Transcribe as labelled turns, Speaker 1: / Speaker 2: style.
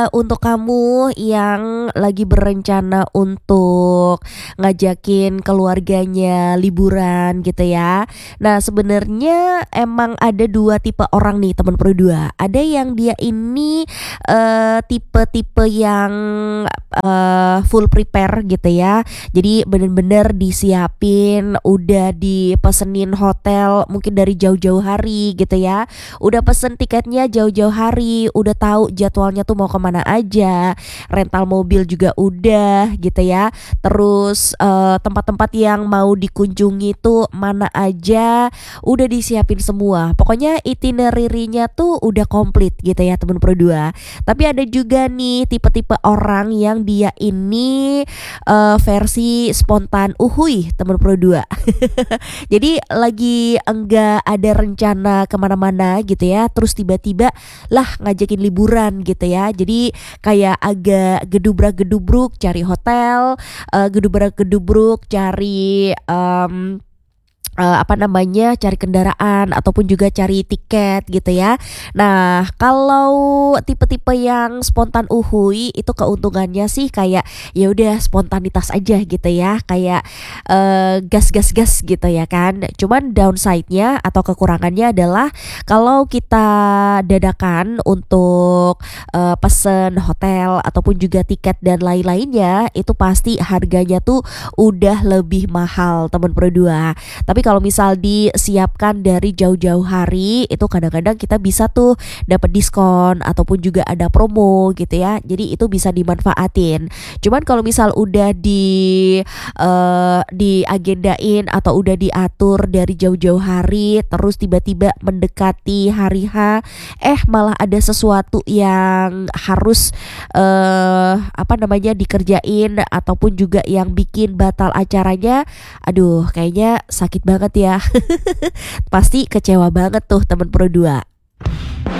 Speaker 1: untuk kamu yang lagi berencana untuk ngajakin keluarganya liburan gitu ya. Nah, sebenarnya emang ada 2 tipe orang nih teman berdua. Ada yang dia ini, tipe-tipe yang, full prepare gitu ya. Jadi bener-bener disiapin, udah dipesenin hotel mungkin dari jauh-jauh hari gitu ya. Udah pesen tiketnya jauh-jauh hari, udah tahu jadwalnya tuh mau kemana aja, rental mobil juga udah gitu ya. Terus tempat-tempat yang mau dikunjungi tuh mana aja udah disiapin semua. Pokoknya itinerary-nya tuh udah komplit gitu ya teman berdua. Tapi ada juga nih tipe-tipe orang yang dia ini versi spontan uhuy teman berdua. Jadi lagi enggak ada rencana kemana-mana gitu ya, terus tiba-tiba lah ngajakin liburan gitu ya. Jadi kayak agak gedubrak-gedubruk cari hotel, gedubrak-gedubruk cari cari kendaraan ataupun juga cari tiket gitu ya. Nah, kalau tipe-tipe yang spontan uhuy itu keuntungannya sih kayak ya udah spontanitas aja gitu ya, kayak gas-gas-gas gitu ya kan. Cuman downside-nya atau kekurangannya adalah kalau kita dadakan untuk pesen hotel ataupun juga tiket dan lain-lainnya, itu pasti harganya tuh udah lebih mahal teman berdua. Tapi kalau misal disiapkan dari jauh-jauh hari, itu kadang-kadang kita bisa tuh dapat diskon ataupun juga ada promo gitu ya. Jadi itu bisa dimanfaatin. Cuman kalau misal udah diagendain atau udah diatur dari jauh-jauh hari, terus tiba-tiba mendekati hari H, malah ada sesuatu yang harus dikerjain ataupun juga yang bikin batal acaranya. Aduh, kayaknya sakit banget ya. Pasti kecewa banget tuh teman pro 2.